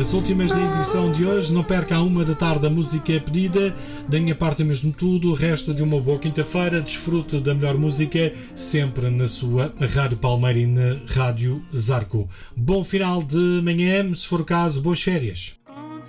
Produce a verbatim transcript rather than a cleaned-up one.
as últimas da edição de hoje. Não perca à uma da tarde a música é pedida. Da minha parte é mesmo tudo. O resto de uma boa quinta-feira. Desfrute da melhor música sempre na sua Rádio Palmeira e na Rádio Zarco. Bom final de manhã, se for o caso, boas férias.